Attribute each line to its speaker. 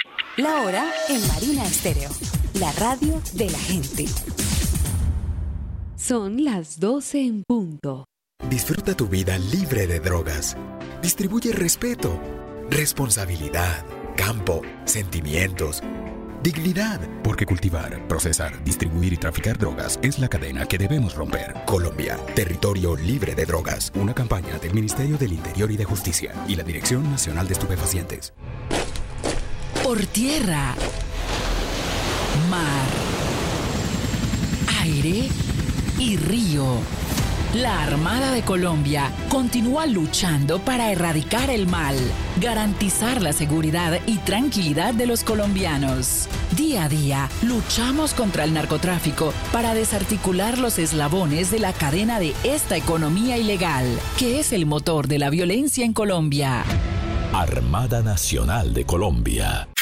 Speaker 1: La hora en Marina Estéreo, la radio de la gente.
Speaker 2: Son las 12 en punto.
Speaker 3: Disfruta tu vida libre de drogas. Distribuye respeto, responsabilidad, campo, sentimientos, dignidad. Porque cultivar, procesar, distribuir y traficar drogas es la cadena que debemos romper. Colombia, territorio libre de drogas. Una campaña del Ministerio del Interior y de Justicia y la Dirección Nacional de Estupefacientes.
Speaker 4: Por tierra, mar, aire y río. La Armada de Colombia continúa luchando para erradicar el mal, garantizar la seguridad y tranquilidad de los colombianos. Día a día, luchamos contra el narcotráfico para desarticular los eslabones de la cadena de esta economía ilegal, que es el motor de la violencia en Colombia.
Speaker 5: Armada Nacional de Colombia.